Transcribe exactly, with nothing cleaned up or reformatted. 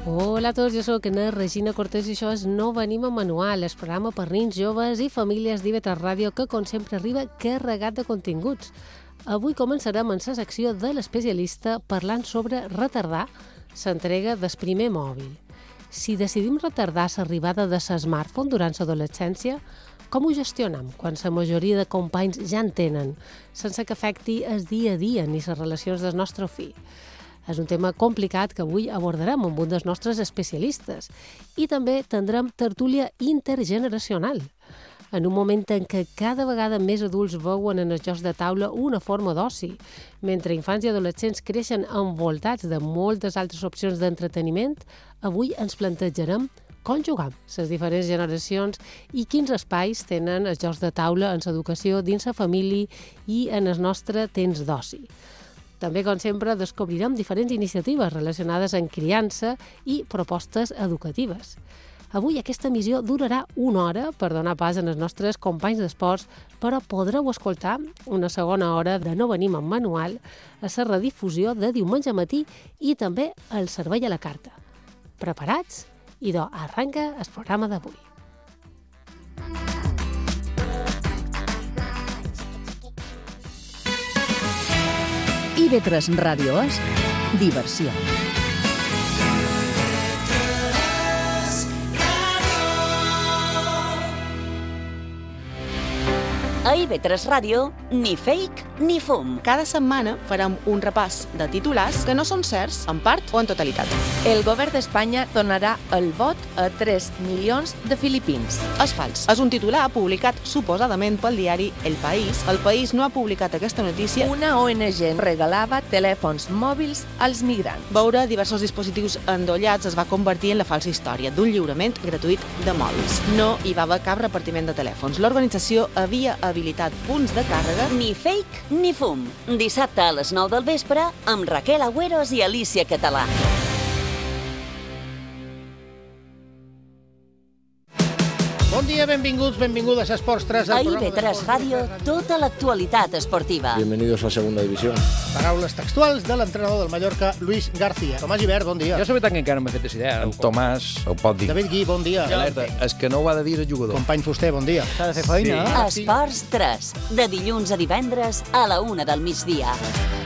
Hola a tots, jo soc Ana Regina Cortés i això és No Venim amb Manual, el programa per nins, joves i famílies d'I V tres Ràdio que, com sempre, arriba carregat de continguts. Avui començarem en la secció de l'especialista parlant sobre retardar l'entrega del primer mòbil. Si decidim retardar l'arribada de l'smartphone durant l'adolescència, com ho gestionem quan la majoria de companys ja en tenen, sense que afecti el dia a dia ni les relacions del nostre fill? És un tema complicat que avui abordarem amb un dels nostres especialistes i també tindrem tertúlia intergeneracional. En un moment en què cada vegada més adults veuen en els jocs de taula una forma d'oci, mentre infants i adolescents creixen envoltats de moltes altres opcions d'entreteniment, avui ens plantejarem com jugar les diferents generacions i quins espais tenen els jocs de taula en l'educació dins la família i en el nostre temps d'oci. També, com sempre, descobrirem diferents iniciatives relacionades amb criança i propostes educatives. Avui aquesta emissió durarà una hora per donar pas als nostres companys d'esports, però podreu escoltar una segona hora de No Venim amb Manual a la redifusió de diumenge matí i també al servei a la carta. Preparats? Idò, arranca el programa d'avui. I V tres Ràdio és diversió. A I V tres Ràdio, ni fake ni fum. Cada setmana farem un repàs de titulars que no són certs, en part o en totalitat. El govern d'Espanya donarà el vot a tres milions de filipins. És fals. És un titular publicat suposadament pel diari El País. El País no ha publicat aquesta notícia. Una O N G regalava telèfons mòbils als migrants. Veure diversos dispositius endollats es va convertir en la falsa història d'un lliurament gratuït de mòbils. No hi va haver cap repartiment de telèfons. L'organització havia habilitat punts de càrrega. Ni fake ni fum. Dissabte a les nou del vespre amb Raquel Agüeros i Alicia Català. Bon dia, benvinguts, benvingudes a Esports tres. A I V tres Ràdio, tota l'actualitat esportiva. Bienvenidos a Segunda División. Paraules textuals de l'entrenador del Mallorca, Luis García. Tomàs Gibert, bon dia. Jo la veritat que encara no m'he fet la idea. En Tomàs ho pot dir. David Gui, bon dia. Alerta, és que no ho ha de dir el jugador. Company Fuster, bon dia. S'ha de fer feina, Sí. Esports tres, de dilluns a divendres a la una del migdia.